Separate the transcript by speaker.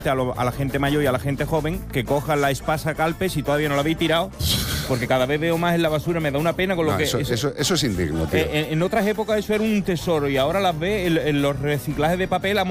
Speaker 1: a la gente mayor y a la gente joven que cojan la espasa Calpe si todavía no la habéis tirado, porque cada vez veo más en la basura, me da una pena con lo que...
Speaker 2: Eso es indigno, tío.
Speaker 1: En otras épocas eso era un tesoro y ahora las ves en los reciclajes de papel